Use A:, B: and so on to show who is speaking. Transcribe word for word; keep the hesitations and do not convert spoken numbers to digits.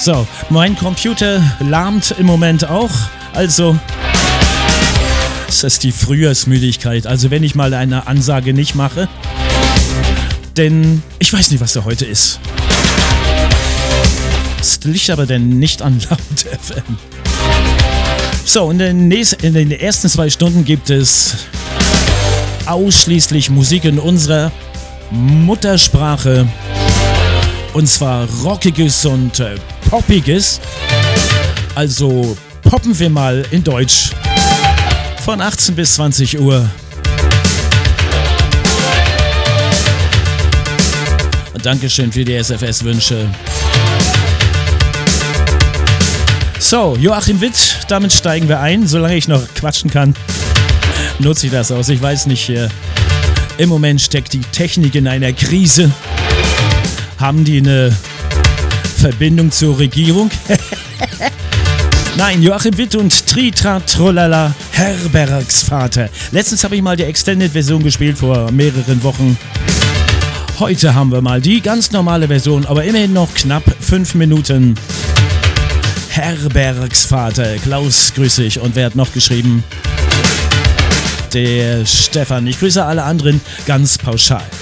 A: So, mein Computer lahmt im Moment auch, also es ist die Frühjahrsmüdigkeit, also wenn ich mal eine Ansage nicht mache, denn ich weiß nicht, was da heute ist. Es liegt aber denn nicht an Laut F M. So, in den, nächsten, in den ersten zwei Stunden gibt es ausschließlich Musik in unserer Muttersprache. Und zwar Rockiges und äh, Poppiges. Also poppen wir mal in Deutsch. Von achtzehn bis zwanzig Uhr. Und Dankeschön für die S F S-Wünsche. So, Joachim Witt, damit steigen wir ein. Solange ich noch quatschen kann, nutze ich das aus. Ich weiß nicht, äh, im Moment steckt die Technik in einer Krise. Haben die eine Verbindung zur Regierung? Nein, Joachim Witt und Tritra Trollala, Herbergsvater. Letztens habe ich mal die Extended-Version gespielt, vor mehreren Wochen. Heute haben wir mal die ganz normale Version, aber immerhin noch knapp fünf Minuten. Herbergsvater, Klaus, grüße ich. Und wer hat noch geschrieben? Der Stefan. Ich grüße alle anderen ganz pauschal.